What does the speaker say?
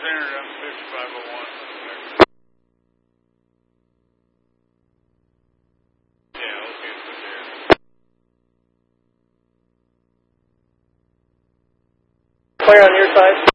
entered on 5501. Yeah, okay, so there. Clear on your side.